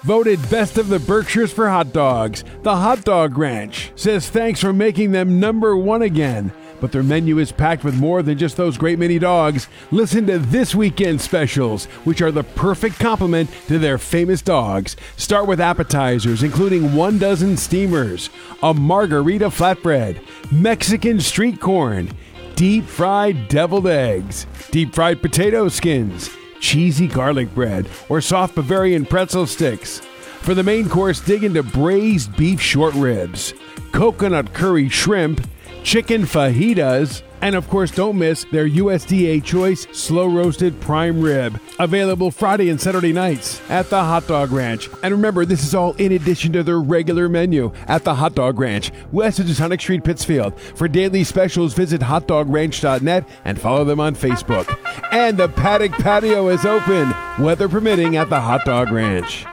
Voted best of the Berkshires for hot dogs, the Hot Dog Ranch says thanks for making them number one again. But their menu is packed with more than just those great mini dogs. Listen to this weekend specials, which are the perfect complement to their famous dogs. Start with appetizers, including 1 dozen steamers, a margarita flatbread, Mexican street corn, deep-fried deviled eggs, deep-fried potato skins, cheesy garlic bread, or soft Bavarian pretzel sticks. For the main course, dig into braised beef short ribs, coconut curry shrimp, chicken fajitas, and of course don't miss their USDA Choice Slow Roasted Prime Rib. Available Friday and Saturday nights at the Hot Dog Ranch. And remember, this is all in addition to their regular menu at the Hot Dog Ranch, west of Taconic Street, Pittsfield. For daily specials, visit hotdogranch.net and follow them on Facebook. And the Paddock Patio is open, weather permitting, at the Hot Dog Ranch.